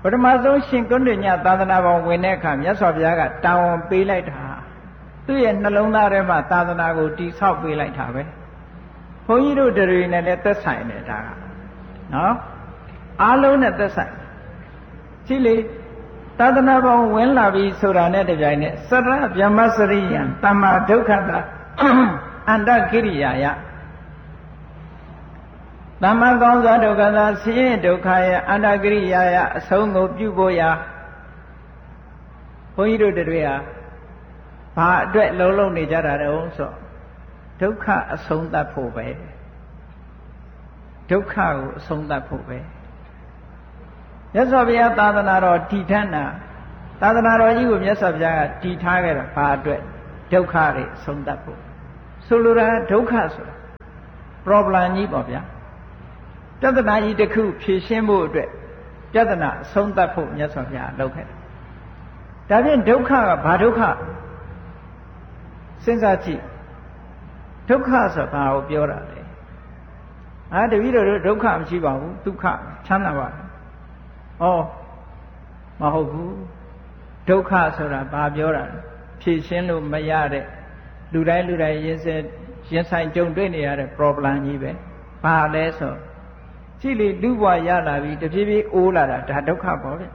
ထမဆုံးရှင်ကုဏ္ဏညသာသနာပေါင်းဝင်တဲ့အခါမြတ်စွာဘုရားကတာဝန်ပေးလိုက်တာသူ့ရဲ့နှလုံးသားထဲမှာသာသနာကိုတည်ဆောက်ပေးလိုက်တာပဲဘုန်းကြီးတို့တွေနဲ့လည်းသက်ဆိုင်တယ်ဒါကနော်အားလုံးနဲ့သက်ဆိုင်ကြည့်လေသာသနာပေါင်းဝင်လာပြီဆိုတာနဲ့တပြိုင်နက်စရဗျမစရိယံတမ္မာဒုက္ခတာအန္တကိရိယာယသမ္မာကောင်းစွာဒုက္ခသာဆင်းရဲဒုက္ခရဲ့အန္တကိရိယာယအဆုံးကိုပြုဖို့ရာဘုန်းကြီးတို့တွေဟာဘာအတွက်လုံးနေကြတာတုံးဆိုဒုက္ခအဆုံးသတ်ဖို့ပဲဒုက္ခကိုအဆုံးသတ်ဖို့ပဲမြတ်စွာဘုရားသာသနာတော်တည်ထမ်းတာသာသနာတော်ကြီးကိုမြတ်စွာဘုရားကတည်ထားခဲ့တာဘာအတွက်ဒုက္ခတွေအဆုံးသတ်ဖို့ဆိုလိုတာဒုက္ခဆိုတာ problem ကြီးပေါ့ဗျာပြဿနာကြီးတစ်ခုဖြေရှင်းဖို့အတွက်ပြဿနာအဆုံးသတ်ဖို့မြတ်စွာဘုရားလုပ်ခဲ့တယ်ဒါဖြင့်ဒုက္ခကဘာဒုက္ခစဉ်းစားကြည့်ဒုက္ခဆိုတာဘာကိုပြောတာလဲတပည့်တော်တို့ဒုက္ခမရှိပါဘူးဒုက္ခချမ်းသာပါတယ်ဩမဟုတ်ဘူးဒုက္ခဆိုတာဘာပြောတာလဲဖြေရှင်းလို့မရတဲ့လူတိုင်းရင်ဆိုင်ကြုံတွေ့နေရတဲ့ problem ကြီးပဲဘာလဲဆိုကြည့်လေလူဘဝရလာပြီတဖြည်းဖြည်းအိုးလာတာဒါဒုက္ခပေါ့ဗျ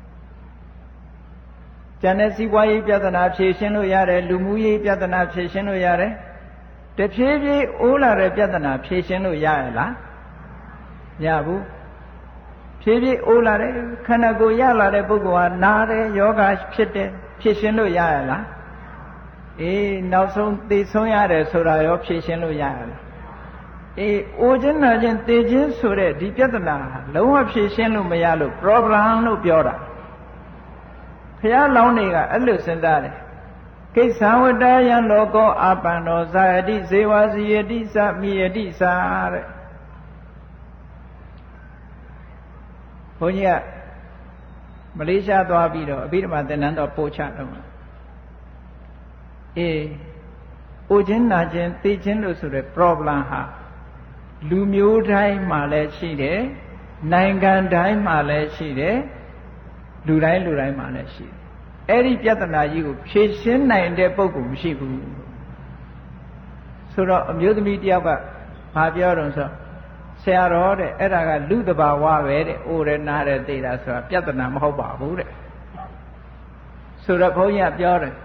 ကျန်တဲ့စီးပွားရေးပြဿနာဖြေရှင်းလို့ရတယ်လူမှုရေးပြဿနာဖြေရှင်းလို့ရတယ်တဖြည်းဖြည်းအိုးလာတဲ့ပြဿနာဖြေရှင်းလို့ရရလားမရဘူးဖြည်းဖြည်းအိုးလာတဲ့ခန္ဓာကိုယ်ရလာတဲ့ပုဂ္ဂိုလ်ဟာနာတယ်ယောဂဖြစ်တယ်ဖြေရှင်းလို့ရရလားနောက်ဆုံးသိဆုံးရတယ်ဆိုတာရောဖြေရှင်းလို့ရရလားအိုခြင်းနာခြင်းသိခြင်းဆိုတဲ့ဒီပြဿနာလုံးဝဖြေရှင်းလို့မရလို့ problem လို့ပြောတာဘုရားလောင်းတွေကအဲ့လိုစဉ်းစားတယ်ကိစ္ဆဝတ္တယံလောကောအာပန္နောဇာယတိဇေဝစီယတိသမိယတိသာတဲ့ဘုန်းကြီးကမလေးရှားသွားပြီးတော့အဘိဓမ္မာသင်္นานတော်ပို့ချတော့အိုခြင်းနာခြင်းသိခြင်းလို့ဆိုတဲ့ problem ဟာလူမျိုးတိုင်းမှာလည်းရှိတယ်နိုင်ငံတိုင်းမှာလည်းရှိတယ်လူတိုင်းမှာလည်းရှိတယ်အဲ့ဒီပြဿနာကြီးကိုဖြေရှင်းနိုင်တဲ့ပုဂ္ဂိုလ်မရှိဘူးဆိုတော့အမျိုးသမီးတယောက်ကဘာပြောတော့ဆိုဆရာတော်တဲ့အဲ့ဒါကလူတဘာဝပဲတဲ့အိုရနာတဲ့သိတာဆိုတာပြဿနာမဟုတ်ပါဘူးတဲ့ဆိုတော့ဘုန်းကြီးကပြောတယ်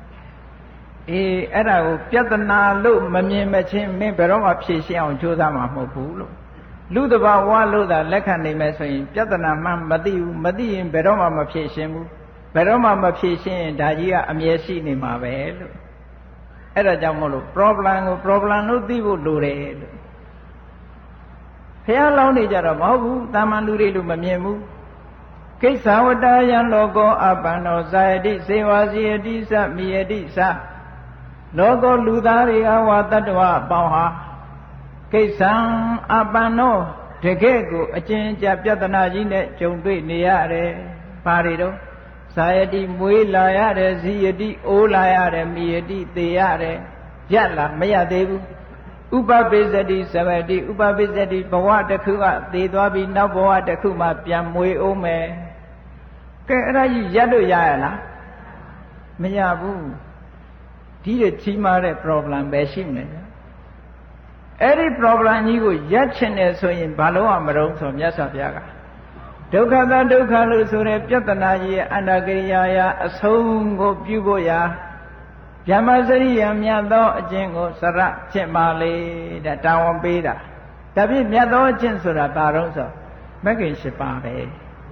အဲ့ဒါကိုပြဿနာလို့မမြင်မချင်းမင်းဘယ်တော့မှဖြေရှင်းအောင်ကြိုးစားမှာမဟုတ်ဘူးလို့လူတဘာဝလို့သာလက်ခံနိုင်မယ်ဆိုရင်ပြဿနာမှမသိဘူးမသိရင်ဘယ်တော့မှမဖြေရှင်းဘူးဘယ်တော့မှမဖြေရှင်းရင်ဒါကြီးကအမြဲရှိနေမှာပဲလို့အဲ့ဒါကြောင့်မို့လို့ problem ကို problem လို့သိဖို့လိုတယ်လို့ဘုရားလောင်းနေကြတော့မဟုတ်ဘူးတာမန်လူတွေလို့မမြင်ဘူးကိစ္ဆဝတ္တယံလောကောအပန္နောဇာယတိစေဝစီယတိသမိယတိသလောကောလူသားတွေကဝါတတ္တဝအပေါင်းဟာကိစ္ဆံအပန္နောတကယ့်ကိုအကျဉ်းချပြဿနာကြီးနဲ့ကြုံတွေ့နေရတယ်ဘာတွေတော့ဇာယတိမွေးလာရတယ်ဇီယတိအိုးလာရတယ်မိယတိသေရတယ်ရက်လာမရသေးဘူးဥပပိစ္ဆတိသဗ္ဗတိဥပပိစ္ဆတိဘဝတစ်ခုကသေသွားပြီးနောက်ဘဝတစ်ခုမှပြန်မွေးအောင်မယ်ကဲအဲ့ဒါကြီးရက်လို့ရရလားမရဘူးဒီတဲ့ကြီးမားတဲ့ problem ပဲရှိနေတယ်အဲ့ဒီ problem ကြီးကိုရက်ချင်တယ်ဆိုရင်ဘာလို့မတုံးဆိုမြတ်စွာဘုရားကဒုက္ခသာဒုက္ခလို့ဆိုတဲ့ပြဿနာကြီးရဲ့အန္တကိရိယာယအဆုံးကိုပြုဖို့ရာဗြဟ္မစရိယမြတ်သောအကျင့်ကိုစရဖြစ်ပါလေတဲ့တာဝန်ပေးတာဒါဖြင့်မြတ်သောအကျင့်ဆိုတာဘာတော့ဆိုမဂ္ဂင်၈ပါးပဲ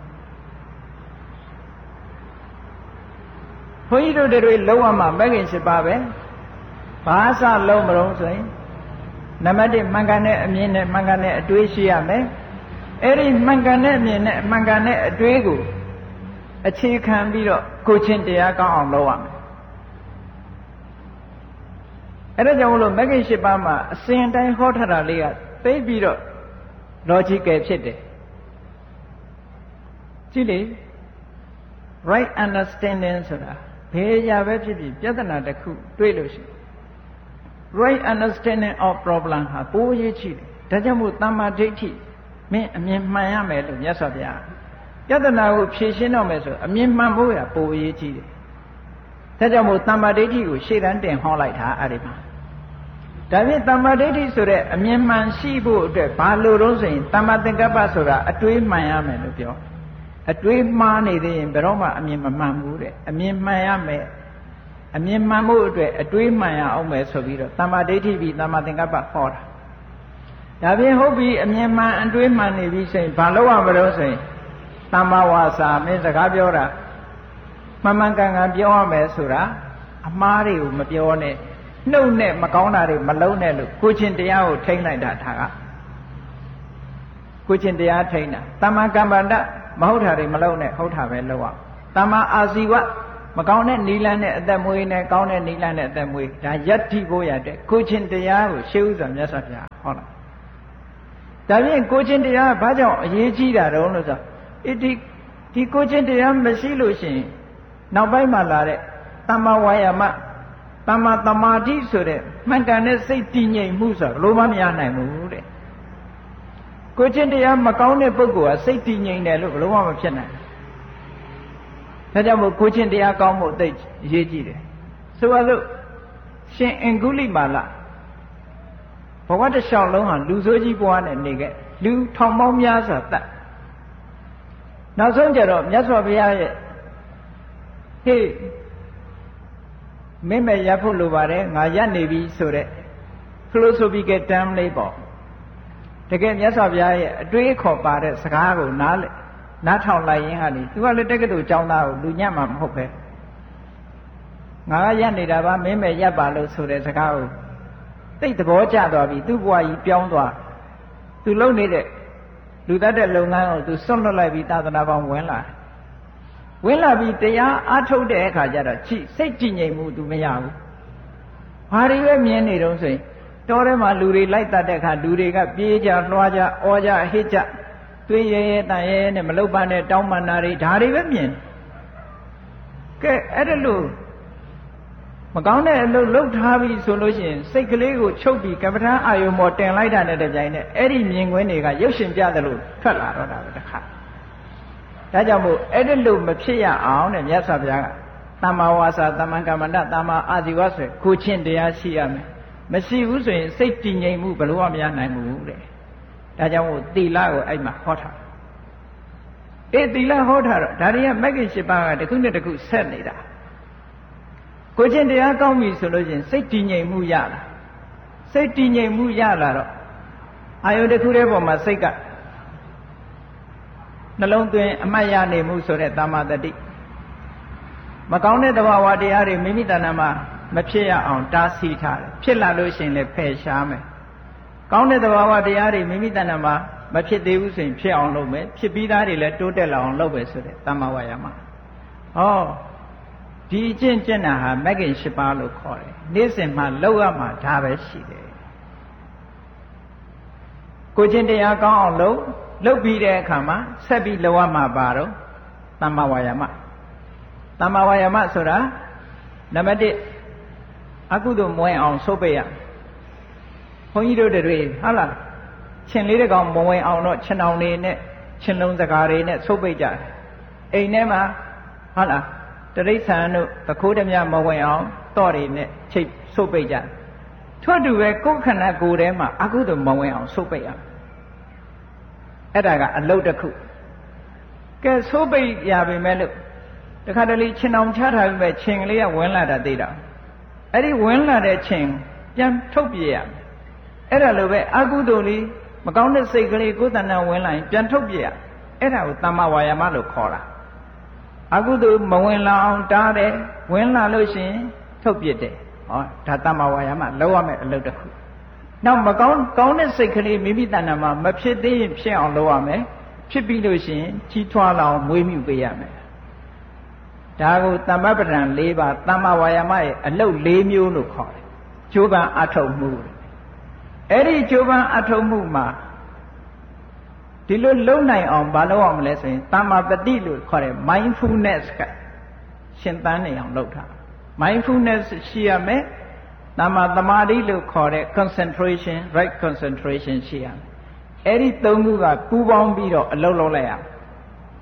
ဘုန်းကြီးတို့တွေလုံးဝမှာမဂ္ဂင်၈ပါးပဲဘာစလုံးမလုံးဆိုရင်နံပါတ်1မှန်ကန်တဲ့အမြင်နဲ့မှန်ကန်တဲ့အတွေးရှိရမယ်အဲ့ဒီမှန်ကန်တဲ့အမြင်နဲ့မှန်ကန်တဲ့အတွေးကိုအခြေခံပြီးတော့ကိုချင်းတရားကောင်းအောင်လုပ်ရမယ်အဲ့ဒါကြောင့်မလို့မဂ္ဂင်၈ပါးမှာအစဉ်တိုင်းဟောထားတာလေးကသိပြီးတော့ logical ဖြစ်တယ်ကြည့်လေ right understanding ဆိုတာဘယ်ရာပဲဖြစ်ဖြစ်ပြဿနာတစ်ခုတွေ့လို့ရှိရင် right understanding of problem ဟာပိုးရေးချတယ်ဒါကြောင့်မို့တမ္မာဒိဋ္ဌိမင်းအမြင်မှန်ရမယ်လို့မြတ်စွာဘုရားပြပြဿနာကိုဖြေရှင်းတော့မယ်ဆိုအမြင်မှန်ဖို့ရပိုအရေးကြီးတယ်ဒါကြောင့်မို့သမ္မာဒိဋ္ဌိကိုရှေ့တန်းတင်ဟောလိုက်တာအဲ့ဒီမှာဒါဖြင့်သမ္မာဒိဋ္ဌိဆိုတဲ့အမြင်မှန်ရှိဖို့အတွက်ဘာလို့တော့ဆိုရင်သမ္မာသင်္ကပ္ပဆိုတာအတွေးမှန်ရမယ်လို့ပြောအတွေးမှားနေသေးရင်ဘယ်တော့မှအမြင်မမှန်ဘူးတဲ့အမြင်မှန်ရမယ်အမြင်မှန်မှုအတွက်အတွေးမှန်ရအောင်မယ်ဆိုပြီးတော့သမ္မာဒိဋ္ဌိပြီးသမ္မာသင်္ကပ္ပဟောတာဒါဖြင့်ဟုတ်ပြီအမြင်မှန်အတွေးမှန်နေပြီဆိုရင်ဘာလို့ရမလို့ဆိုရင်သမ္မာဝါစာမင်းစကားပြောတာမှန်မှန်ကန်ကန်ပြောရမယ်ဆိုတာအမှားတွေကိုမပြောနဲ့နှုတ်နဲ့မကောင်းတာတွေမလုံးနဲ့လို့ကိုချင်းတရားကိုထိန်းလိုက်တာဒါကကိုချင်းတရားထိန်းတာသမ္မာကမ္မန္တမဟုတ်တာတွေမလုံးနဲ့ဟုတ်တာပဲလုပ်ရသမ္မာအာဇီဝမကောင်းတဲ့နိလန်းနဲ့အသက်မွေးနဲ့ကောင်းတဲ့နိလန်းနဲ့အသက်မွေးဒါယတ္တိဖို့ရတဲ့ကိုချင်းတရားကိုရှေးဥစွာမြတ်စွာဘုရားဟောတာဒါဖြင့်ကိုချင်းတရားဘာကြောင့်အရေးကြီးတာတုံးလို့ဆိုဒီကိုချင်းတရားမရှိလို့ရှိရင်နောက်ပိုင်းမှာလာတဲ့သမ္မာဝါယာမသမ္မာသမာဓိဆိုတဲ့မှန်ကန်တဲ့စိတ်တည်ငြိမ်မှုဆိုတာဘလို့မှမရနိုင်ဘူးတဲ့ကိုချင်းတရားမကောင်းတဲ့ပုဂ္ဂိုလ်ကစိတ်တည်ငြိမ်တယ်လို့ဘလို့မှမဖြစ်နိုင်ဘူးဒါကြောင့်မို့ကိုချင်းတရားကောင်းဖို့သိအရေးကြီးတယ်ဆိုပါစို့ရှင်အင်္ဂုလိမာလဘဝတစ်လျှောက်လုံးဟာလူဆိုးကြီးဘဝနဲ့နေခဲ့လူထောင်ပေါင်းများစွာတတ်နောက်ဆုံးကြတော့မြတ်စွာဘုရားရဲ့ဟေးမင်းမဲ့ရပ်ဖို့လိုပါတယ်ငါရပ်နေပြီဆိုတဲ့ philosophical term လေးပေါ့တကယ်မြတ်စွာဘုရားရဲ့အတွေးခေါ်ပါတဲ့စကားကိုနားထောင်လိုက်ရင်ဟာလေသူကလည်းတက္ကသိုလ်ကျောင်းသားကိုလူညံ့မှာမဟုတ်ပဲငါကရပ်နေတာပါမင်းမဲ့ရပ်ပါလို့ဆိုတဲ့စကားကိုသိသဘောကျသွားပြီသူ့ဘဝကြီးပြောင်းသွားသူလုပ်နေတဲ့လူတတ်တဲ့လုပ်ငန်းကိုသူစွန့်လွတ်လိုက်ပြီးသာသနာပေါင်းဝင်လာပြီးတရားအားထုတ်တဲ့အခါကျတော့စိတ်ကြည်ငြိမ်မှုသူမရဘူးဘာတွေပဲမြင်နေတော့ဆိုရင်တောထဲမှာလူတွေလိုက်တတ်တဲ့အခါလူတွေကပြေးကြလွှားကြအော်ကြဟစ်ကြသွေးရဲရဲတန်ရဲနဲ့မလုတ်ပါနဲ့တောင်းပန်တာတွေဒါတွေပဲမြင်ကဲအဲ့ဒါလို့မကောင်းတဲ့အလုပ်လုပ်ထားပြီဆိုလို့ရှိရင်စိတ်ကလေးကိုချုပ်ပြီးကပ္ပဋ္ဌာန်းအာယုံပေါ်တင်လိုက်တာနဲ့တပြိုင်နက်အဲ့ဒီမြင်ကွင်းတွေကရုပ်ရှင်ပြတယ်လို့ထွက်လာတော့တာပဲတခါဒါကြောင့်မို့အဲ့ဒါလို့မဖြစ်ရအောင်တဲ့မြတ်စွာဘုရားကသမ္မာဝါစာသမ္မာကမ္မန္တသမ္မာအာဇီဝဆိုကိုချင်းတရားရှိရမယ်မရှိဘူးဆိုရင်စိတ်တည်ငြိမ်မှုဘယ်လိုမှမရနိုင်ဘူးတဲ့ဒါကြောင့်မို့သီလကိုအဲ့မှာဟောထားသီလဟောထားတော့ဒါတွေကမဂ္ဂင်၈ပါးကတစ်ခုနဲ့တစ်ခုဆက်နေတာကိုချင်းတရားကောင်းပြီဆိုလို့ချင်းစိတ်တည်ငြိမ်မှုရလာစိတ်တည်ငြိမ်မှုရလာတော့အာယုတစ်ခုတည်းပေါ်မှာစိတ်ကနှလုံးသွင်းအမှတ်ရနေမှုဆိုတဲ့သမ္မာတတိမကောင်းတဲ့သဘာဝတရားတွေမိမိတဏ္ဍာမှာမဖြစ်ရအောင်တားဆီးထားတယ်ဖြစ်လာလို့ရှိရင်လည်းဖယ်ရှားမယ်ကောင်းတဲ့သဘာဝတရားတွေမိမိတဏ္ဍာမှာမဖြစ်သေးဘူးဆိုရင်ဖြစ်အောင်လုပ်မယ်ဖြစ်ပြီးသားတွေလည်းတိုးတက်လာအောင်လုပ်ပဲဆိုတဲ့သမ္မာဝါယာမဒီကျင့်တာဟာမဂ္ဂင်၈ပါးလို့ခေါ်တယ်နေ့စဉ်မှာလုပ်ရမှာဒါပဲရှိတယ်ကိုကျင့်တရားကောင်းအောင်လုပ်ပြီးတဲ့အခါမှာဆက်ပြီးလုပ်ရမှာပါတော့သမ္မာဝါယာမဆိုတာနံပါတ်1အကုသိုလ်မဝင်အောင်ဆုတ်ပိတ်ရဘုန်းကြီးတို့တွေဟုတ်လားချင်းလေးတကောင်မဝင်အောင်တော့ချင်းအောင်တွေနဲ့ချင်းလုံးစကားတွေနဲ့ဆုတ်ပိတ်ကြတယ်အိမ်ထဲမှာဟုတ်လားတရိษံတို့သခိုးဓမြမဝင်အောင်တော့တွေနဲ့ချိတ်ဆုတ်ပိတ်ကြထို့တူပဲကိုယ်ခန္ဓာကိုယ်ထဲမှာအကုသိုလ်မဝင်အောင်ဆုတ်ပိတ်ရအဲ့ဒါကအလုပ်တစ်ခုကဲဆုတ်ပိတ်ရပြီမဲ့လို့တခါတလေချင်းအောင်ချထားပြီမဲ့ချင်းကလေးကဝင်လာတာသိတာအဲ့ဒီဝင်လာတဲ့ချင်းပြန်ထုတ်ပြရမယ်အဲ့ဒါလိုပဲအကုသိုလ်လေးမကောင်းတဲ့စိတ်ကလေးကိုယ်တဏ္ဍာဝင်လာရင်ပြန်ထုတ်ပြရအဲ့ဒါကိုသမ္မာဝါယာမလို့ခေါ်တာအကုသိုလ်မဝင်လာအောင်တားတယ်ဝင်လာလို့ရှိရင်ထုတ်ပြတယ်ဒါသမ္မာဝါယာမလောက်ရမယ်အလုပ်တစ်ခုနောက်မကောင်းတဲ့စိတ်ကလေးမိမိတဏ္ဍာမှာမဖြစ်သေးရင်ဖြစ်အောင်လုပ်ရမယ်ဖြစ်ပြီးလို့ရှိရင်ကြီးထွားလာအောင်မွေးမြူပေးရမယ်ဒါကိုသမ္မပဋ္ဌာန်၄ပါးသမ္မာဝါယာမရဲ့အလုပ်၄မျိုးလို့ခေါ်တယ်ကျိုးပန်းအထုတ်မှုအဲ့ဒီကျိုးပန်းအထုတ်မှုမှာဒီလိုလုံနိုင်အောင်မလုပ်အောင်မလဲဆိုရင်သမ္မာပတိလို့ခေါ်တယ် mindfulness ကရှင်သန်နေအောင်လုပ်တာ mindfulness ရှိရမယ်သမ္မာသမာဓိလို့ခေါ်တဲ့ concentration right concentration ရှိရမယ်အဲ့ဒီ၃ခုကပူးပေါင်းပြီးတော့အလုပ်လုပ်လိုက်ရ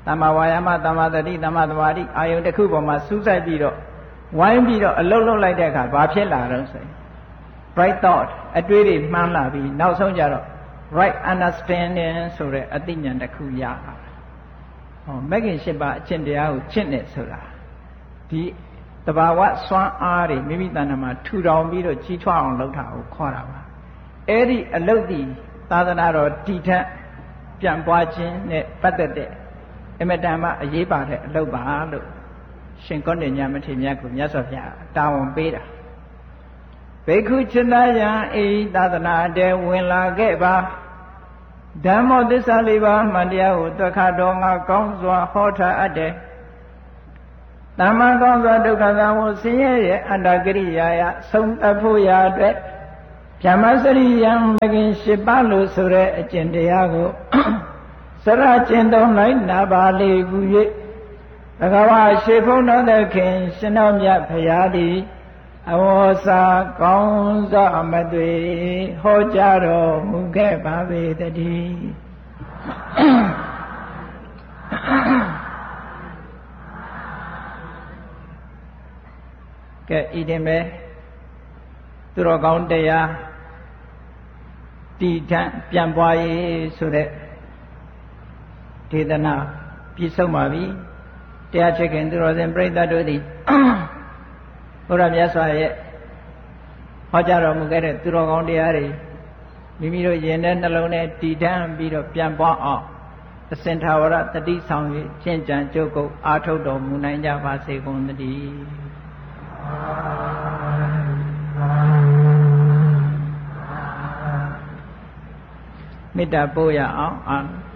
သမ္မာဝါယာမသမ္မာသတိသမ္မာသမာဓိအာယုန်တစ်ခုပေါ်မှာစူးစိုက်ပြီးတော့ဝိုင်းပြီးတော့အလုံးလုံးလိုက်တဲ့အခါဘာဖြစ်လာတော့ဆိုရင် bright thought အတွေးတွေမှန်းလာပြီးနောက်ဆုံးကြတော့ right understanding ဆိုတဲ့အသိဉာဏ်တစ်ခုရလာတယ်ဟောမဂ္ဂင်၈ပါးအကျင့်တရားကိုကျင့်နေဆိုတာဒီတဘာဝစွမ်းအားတွေမိမိတဏ္ဍာမှာထူထောင်ပြီးတော့ကြီးထွားအောင်လုပ်တာကိုခေါ်တာပါအဲ့ဒီအလုတ်ဒီသာသနာတော်တည်ထက်ပြန်ပွားခြင်းနဲ့ပတ်သက်တဲ့အမတန်မှအရေးပါတဲ့အလုတ်ပါလို့ရှင်ကောဏ္ဍညမထေရမြတ်ကိုမြတ်စွာဘုရားတာဝန်ပေးတာဘေက္ခုจิตယံအေသာသနာတဲဝင်လာခဲ့ပါဓမ္မောသစ္စာလေးပါးမှန်တရားကိုသက်ခတော်ငါကောင်းစွာဟောထားအပ်တယ်သမ္မာကောင်းစွာဒုက္ခသံကိုဆင်းရဲရဲ့အန္တကရိယာယဆုံးသတ်ဖို့ရာအတွက်ဗြဟ္မစရိယံမဂ္ဂင်၈ပါးလို့ဆိုတဲ့အကျင့်တရားကိုစရကျင့်သုံးလိုက်နာပါလေကူ၍ဘဂဝါရှေဖုံတော်သခင်ရှင်တော်မြတ်ဖရာသည်အဝေါ်စာကောင်းစွာမသွေဟောကြားတော်မူခဲ့ပါပေတည်းကဲဤတင်ပဲသူတော်ကောင်းတရားတည်ထပြန်ပွားရေးဆိုတဲ့ဒေသနာပြည့်စုံပါပြီတရားချစ်ခင်သူတော်စင်ပြိဿတို့သည်ဘုရားမြတ်စွာရဲ့ဟောကြားတော်မူခဲ့တဲ့သူတော်ကောင်းတရားတွေမိမိတို့ယင်တဲ့နှလုံးထဲတည်ထပြီးတော့ပြန်ပွားအောင်အစဉ်ထာဝရတတိဆောင်၍ကျင့်ကြံကြုတ်ကုတ်အားထုတ်တော်မူနိုင်ကြပါစေကုန်သတည်းမေတ္တာပို့ရအောင်